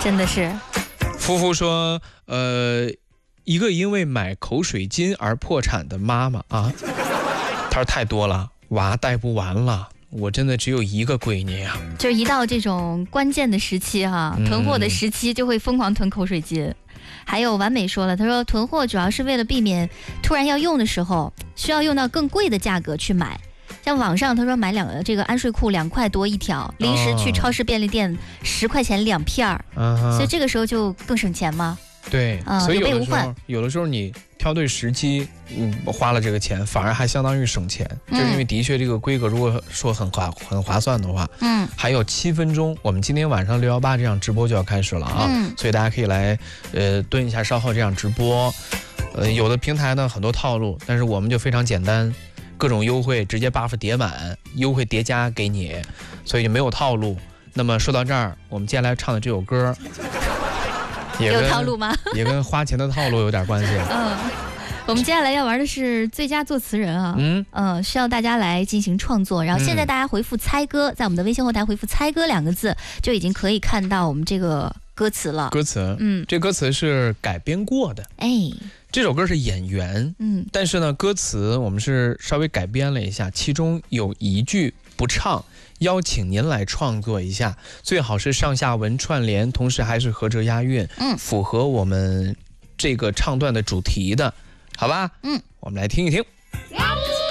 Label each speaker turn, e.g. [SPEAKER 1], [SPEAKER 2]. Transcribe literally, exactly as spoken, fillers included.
[SPEAKER 1] 真的是。
[SPEAKER 2] 夫妇说，呃，一个因为买口水巾而破产的妈妈啊，她说太多了，娃带不完了。我真的只有一个闺女啊，
[SPEAKER 1] 就一到这种关键的时期哈、啊，囤货的时期就会疯狂囤口水巾。嗯、还有完美说了，他说囤货主要是为了避免突然要用的时候需要用到更贵的价格去买。像网上他说买两个这个安睡裤两块多一条，临时去超市便利店十块钱两片儿、哦，所以这个时候就更省钱吗？
[SPEAKER 2] 对，
[SPEAKER 1] 嗯、
[SPEAKER 2] 所以有的时
[SPEAKER 1] 有备无患。
[SPEAKER 2] 候有的时候你挑对时机，嗯，花了这个钱，反而还相当于省钱，嗯、就是因为的确这个规格如果说很划很划算的话，嗯，还有七分钟，我们今天晚上六幺八这场直播就要开始了啊，嗯，所以大家可以来呃蹲一下，稍后这场直播，呃，有的平台呢很多套路，但是我们就非常简单，各种优惠直接 buff 叠满，优惠叠加给你，所以就没有套路。那么说到这儿，我们接下来唱的这首歌。也
[SPEAKER 1] 有套路吗？
[SPEAKER 2] 也跟花钱的套路有点关系。
[SPEAKER 1] 嗯，我们接下来要玩的是最佳作词人啊，嗯嗯、呃，需要大家来进行创作。然后现在大家回复"猜歌"，在我们的微信后台回复"猜歌"两个字，就已经可以看到我们这个歌词了。
[SPEAKER 2] 歌词，嗯，这歌词是改编过的。哎，这首歌是演员，嗯，但是呢，歌词我们是稍微改编了一下，其中有一句不唱。邀请您来创作一下，最好是上下文串联，同时还是合辙押韵，嗯，符合我们这个唱段的主题的，好吧？嗯，我们来听一听。